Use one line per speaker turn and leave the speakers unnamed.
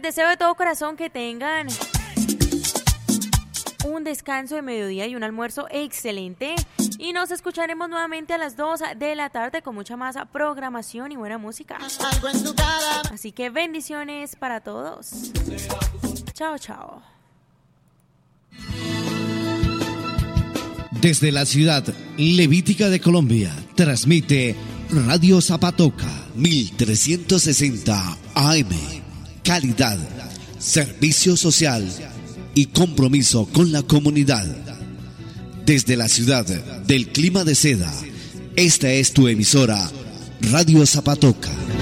deseo de todo corazón que tengan un descanso de mediodía y un almuerzo excelente. Y nos escucharemos nuevamente a las 2 de la tarde con mucha más programación y buena música. Así que bendiciones para todos. Chao, chao.
Desde la ciudad levítica de Colombia, transmite Radio Zapatoca 1360 AM. Calidad, servicio social y compromiso con la comunidad. Desde la ciudad del clima de seda, esta es tu emisora Radio Zapatoca.